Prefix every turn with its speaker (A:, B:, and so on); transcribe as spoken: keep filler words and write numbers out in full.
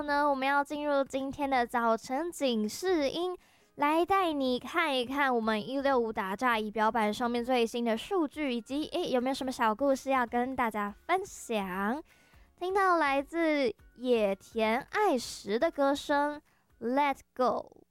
A: 呢，我们要进入今天的早晨警示音，来带你看一看我们一六五打炸仪表板上面最新的数据，以及诶有没有什么小故事要跟大家分享。听到来自野田爱实的歌声《Let Go》。